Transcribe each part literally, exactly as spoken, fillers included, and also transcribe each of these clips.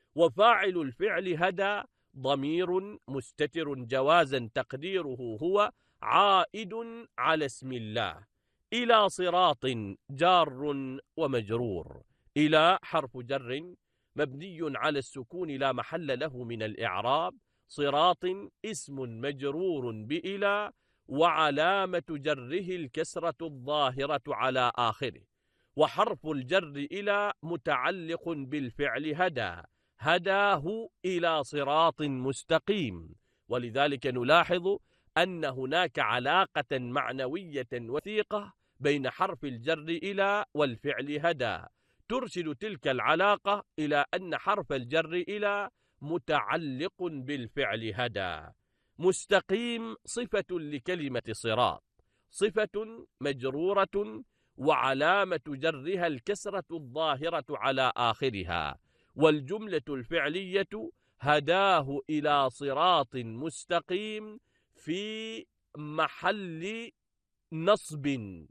وفاعل الفعل هدى ضمير مستتر جوازا تقديره هو عائد على اسم الله. إلى صراط جار ومجرور. إلى حرف جر مبني على السكون لا محل له من الإعراب. صراط اسم مجرور بإلى وعلامة جره الكسرة الظاهرة على آخره. وحرف الجر إلى متعلق بالفعل هدى، هداه إلى صراط مستقيم. ولذلك نلاحظ أن هناك علاقة معنوية وثيقة بين حرف الجر إلى والفعل هدى، ترشد تلك العلاقة إلى أن حرف الجر إلى متعلق بالفعل هدى. مستقيم صفة لكلمة صراط، صفة مجرورة وعلامة جرها الكسرة الظاهرة على آخرها. والجملة الفعلية هداه إلى صراط مستقيم في محل نصب،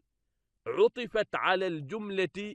عطفت على الجملة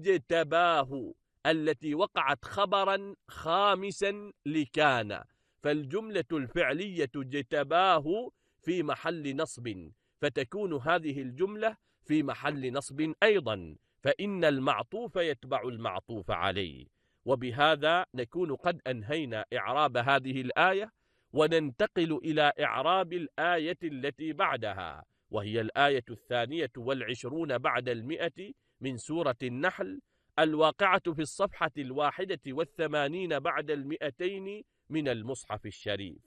اجتباه التي وقعت خبرا خامسا لكان، فالجملة الفعلية اجتباه في محل نصب، فتكون هذه الجملة في محل نصب أيضا، فإن المعطوف يتبع المعطوف عليه. وبهذا نكون قد أنهينا إعراب هذه الآية، وننتقل إلى إعراب الآية التي بعدها، وهي الآية الثانية والعشرون بعد المئة من سورة النحل، الواقعة في الصفحة الواحدة والثمانين بعد المئتين من المصحف الشريف.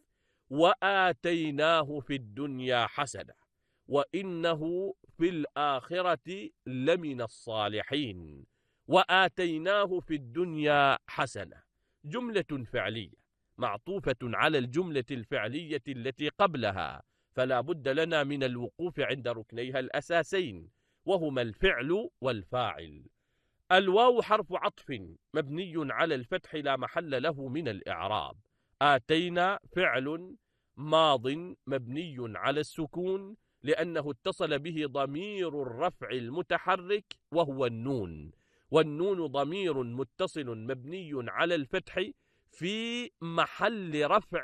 وآتيناه في الدنيا حسنة وإنه في الآخرة لمن الصالحين. وآتيناه في الدنيا حسنة جملة فعلية معطوفة على الجملة الفعلية التي قبلها، فلا بد لنا من الوقوف عند ركنيها الأساسين، وهما الفعل والفاعل. الواو حرف عطف مبني على الفتح لا محل له من الإعراب. آتينا فعل ماض مبني على السكون لأنه اتصل به ضمير الرفع المتحرك وهو النون، والنون ضمير متصل مبني على الفتح في محل رفع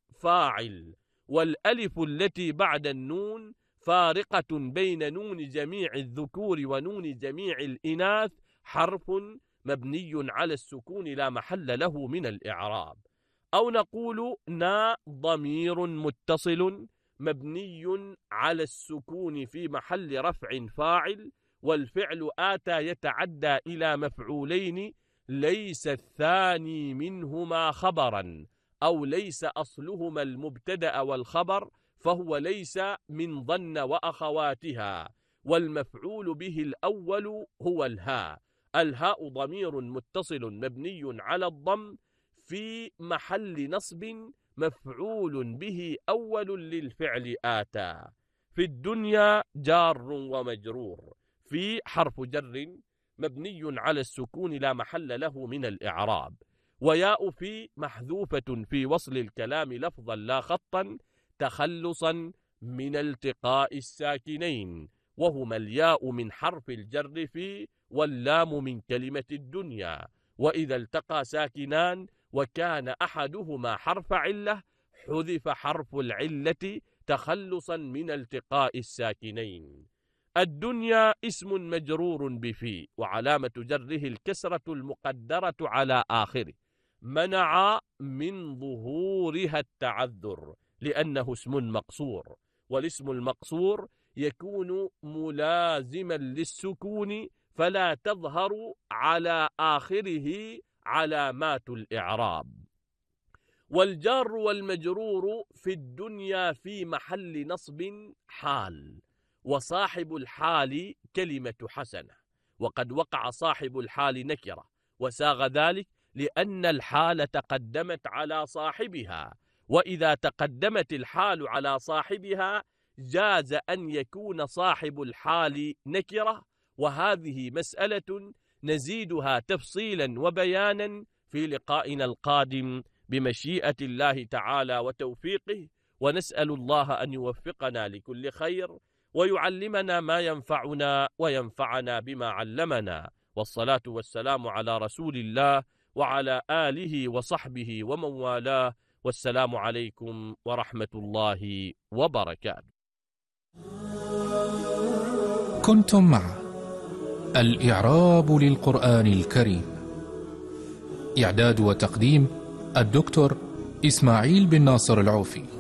فاعل، والألف التي بعد النون فارقة بين نون جميع الذكور ونون جميع الإناث، حرف مبني على السكون لا محل له من الإعراب. أو نقول نا ضمير متصل مبني على السكون في محل رفع فاعل، والفعل آتى يتعدى إلى مفعولين ليس الثاني منهما خبرا، أو ليس أصلهما المبتدأ والخبر، فهو ليس من ظن وأخواتها، والمفعول به الأول هو الهاء. الهاء ضمير متصل مبني على الضم في محل نصب مفعول به أول للفعل آتى. في الدنيا جار ومجرور، في حرف جر مبني على السكون لا محل له من الإعراب. وياء في محذوفة في وصل الكلام لفظا لا خطا تخلصا من التقاء الساكنين، وهما الياء من حرف الجر في واللام من كلمة الدنيا. وإذا التقى ساكنان وكان أحدهما حرف علة حذف حرف العلة تخلصا من التقاء الساكنين. الدنيا اسم مجرور بفي وعلامة جره الكسرة المقدرة على آخره، منع من ظهورها التعذر لأنه اسم مقصور، والاسم المقصور يكون ملازما للسكون فلا تظهر على آخره علامات الإعراب. والجار والمجرور في الدنيا في محل نصب حال، وصاحب الحال كلمة حسنة، وقد وقع صاحب الحال نكرة، وساغ ذلك لأن الحال تقدمت على صاحبها، وإذا تقدمت الحال على صاحبها جاز أن يكون صاحب الحال نكرة، وهذه مسألة نزيدها تفصيلا وبيانا في لقائنا القادم بمشيئة الله تعالى وتوفيقه، ونسأل الله أن يوفقنا لكل خير ويعلمنا ما ينفعنا وينفعنا بما علمنا، والصلاة والسلام على رسول الله وعلى آله وصحبه ومن والاه، والسلام عليكم ورحمة الله وبركاته. كنتم مع الإعراب للقرآن الكريم، إعداد وتقديم الدكتور إسماعيل بن ناصر العوفي.